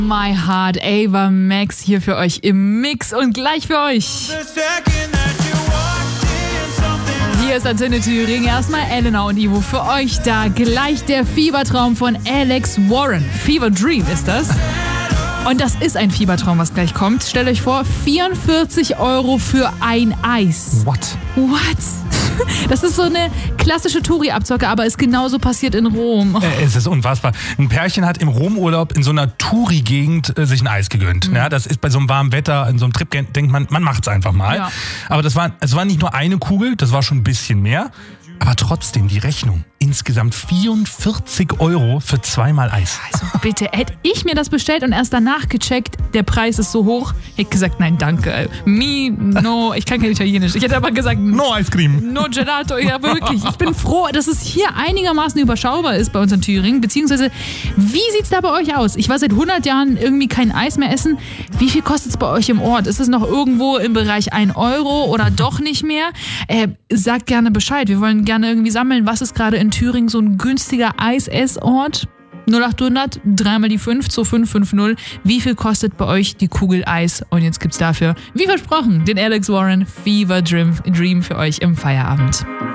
My Heart, Ava Max hier für euch im Mix und gleich für euch. Hier ist Antenne Thüringen. Erstmal Elena und Ivo für euch da. Gleich der Fiebertraum von Alex Warren. Fever Dream ist das. Und das ist ein Fiebertraum, was gleich kommt. Stellt euch vor, 44 € für ein Eis. What? Das ist so eine klassische Touri-Abzocke, aber ist genauso passiert in Rom. Es ist unfassbar. Ein Pärchen hat im Rom-Urlaub in so einer Touri-Gegend sich ein Eis gegönnt. Ja, das ist bei so einem warmen Wetter, in so einem Trip, denkt man macht's einfach mal. Ja. Aber es war nicht nur eine Kugel, das war schon ein bisschen mehr. Aber trotzdem die Rechnung. Insgesamt 44 € für 2-mal Eis. Also bitte, hätte ich mir das bestellt und erst danach gecheckt, der Preis ist so hoch, hätte ich gesagt, nein, danke. No, ich kann kein Italienisch. Ich hätte aber gesagt, no Ice Cream. No Gelato. Ja, wirklich. Ich bin froh, dass es hier einigermaßen überschaubar ist bei uns in Thüringen. Beziehungsweise, wie sieht's da bei euch aus? Ich war seit 100 Jahren irgendwie kein Eis mehr essen. Wie viel kostet's bei euch im Ort? Ist es noch irgendwo im Bereich 1 € oder doch nicht mehr? Sagt gerne Bescheid. Wir wollen gerne irgendwie sammeln, was ist gerade in Thüringen so ein günstiger Eisessort? 0800 3 die 5 2550. Wie viel kostet bei euch die Kugel Eis? Und jetzt gibt's dafür, wie versprochen, den Alex Warren Fever Dream für euch im Feierabend.